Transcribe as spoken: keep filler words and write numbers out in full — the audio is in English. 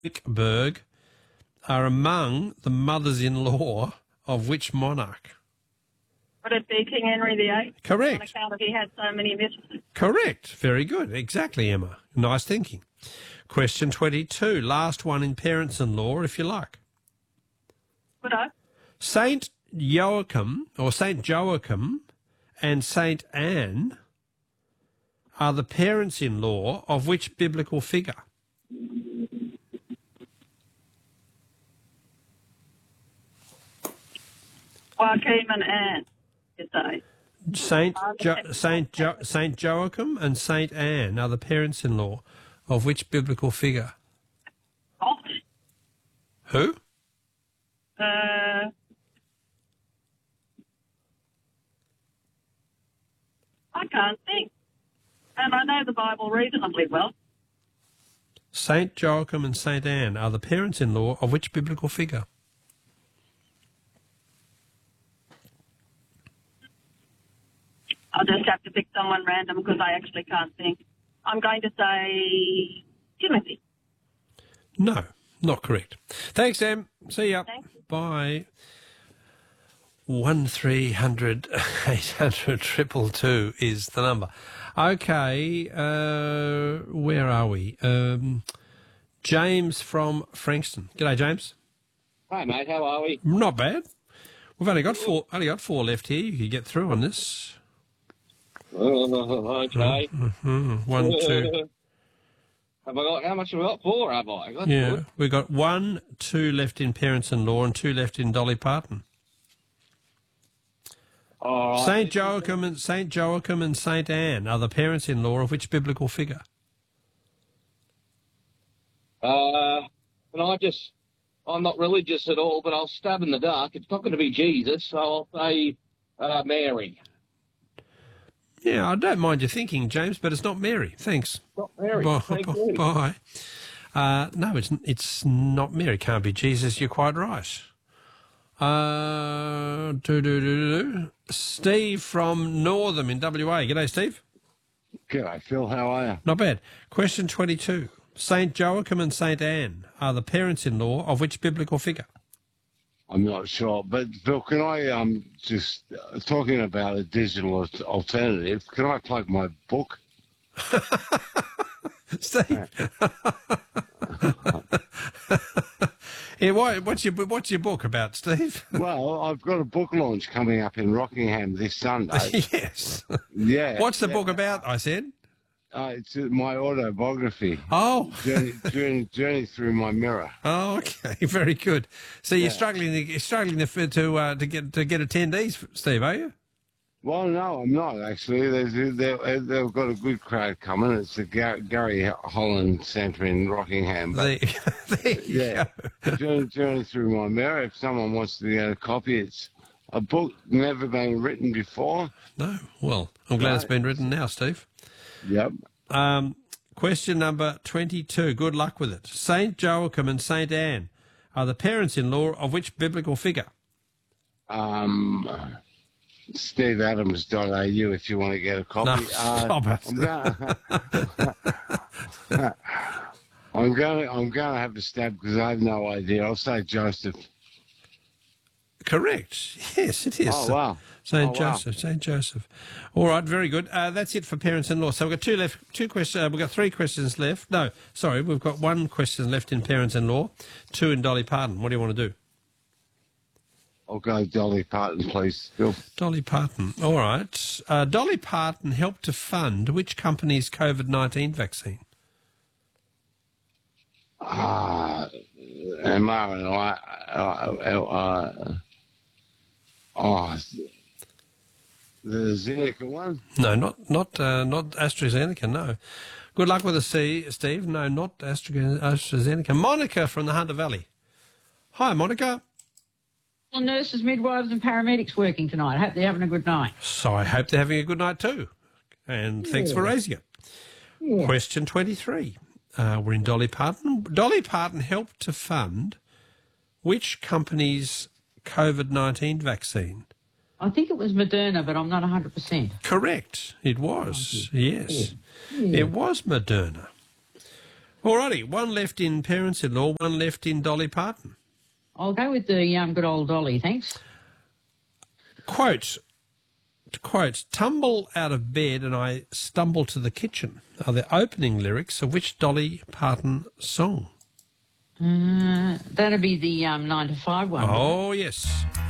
Vicksburg are among the mothers-in-law of which monarch? Would it be King Henry the Eighth? Correct. On account of he had so many mistresses. Correct. Very good. Exactly, Emma. Nice thinking. Question twenty-two. Last one in parents-in-law, if you like. Would I? Saint Joachim, or Saint Joachim, and Saint Anne are the parents-in-law of which biblical figure? Joachim and Anne, you say. Saint jo- Saint jo- Saint Joachim and Saint Anne are the parents-in-law of which biblical figure? Oh. Who? Uh, I can't think. And I know the Bible reasonably well. Saint Joachim and Saint Anne are the parents-in-law of which biblical figure? I'll just have to pick someone random because I actually can't think. I'm going to say Timothy. No, not correct. Thanks, Em. See ya. Thanks. Bye. One three hundred eight hundred triple two is the number. Okay, uh, where are we? Um, James from Frankston. G'day, James. Hi, mate. How are we? Not bad. We've only got four. Only got four left here. You could get through on this. Oh, okay. Mm-hmm. One, two. Have I got, how much have I got? Four, have I? That's Yeah, good. we've got one, two left in parents-in-law and two left in Dolly Parton. All right. Saint Joachim and Saint Joachim and Saint Anne are the parents-in-law of which biblical figure? Uh, and I just, I'm not religious at all, but I'll stab in the dark. It's not going to be Jesus, so I'll say uh, Mary. Yeah, I don't mind your thinking, James, but it's not Mary. Thanks. Not Mary. Bye. Thank you. Bye. Uh, no, it's it's not Mary. Can't be Jesus. You're quite right. Uh, do, do, do, do. Steve from Northam in W A. G'day, Steve. G'day, Phil. How are you? Not bad. Question twenty-two. Saint Joachim and Saint Anne are the parents-in-law of which biblical figure? I'm not sure, but Phil, can I um just uh, talking about a digital al- alternative? Can I plug my book? Steve. Yeah, what, what's your what's your book about, Steve? Well, I've got a book launch coming up in Rockingham this Sunday. Yes. Yeah. What's the yeah. book about? I said. Uh, it's uh, my autobiography. Oh. Journey, journey, journey through my mirror. Oh, okay, very good. So you're Yeah. struggling, to, you're struggling to to uh, to get to get attendees, Steve, are you? Well, no, I'm not actually. There's, they, they've got a good crowd coming. It's the Gar- Gary Holland Centre in Rockingham. But There, there you yeah, go. journey, journey through my mirror. If someone wants to get a copy, it's a book never been written before. No, well, I'm glad it's been written now, Steve. Yep. Um, question number twenty-two. Good luck with it. Saint Joachim and Saint Anne are the parents-in-law of which biblical figure? Um, Steve Adams dot A U if you want to get a copy. No, stop it. I'm gonna, I'm going. I'm going to have to stab because I have no idea. I'll say Joseph. Correct. Yes, it is. Oh wow. Saint Oh, wow. Joseph, Saint Joseph. All right, very good. Uh, that's it for parents-in-law. So we've got two left, two questions. Uh, we've got three questions left. No, sorry, we've got one question left in parents-in-law, two in Dolly Parton. What do you want to do? I'll go Dolly Parton, please. Phil. Dolly Parton. All right. Uh, Dolly Parton helped to fund which company's COVID nineteen vaccine? Ah, M R and I. Uh, uh, uh, oh, the Zeneca one. No, not not uh, not AstraZeneca. No. Good luck with the C, Steve. No, not Astra- AstraZeneca. Monica from the Hunter Valley. Hi, Monica. Well, nurses, midwives and paramedics working tonight. I hope they're having a good night. So I hope they're having a good night too. And thanks for raising it. Yeah. Question twenty-three. Uh, we're in Dolly Parton. Dolly Parton helped to fund which company's COVID nineteen vaccine? I think it was Moderna, but I'm not one hundred percent. Correct. It was. Yes. It was Moderna. Alrighty, one left in Parents-in-Law, one left in Dolly Parton. I'll go with the um, good old Dolly, thanks. Quote, to quote, tumble out of bed and I stumble to the kitchen are the opening lyrics of which Dolly Parton song? Uh, that'd be the um, nine to five one. Oh, yes.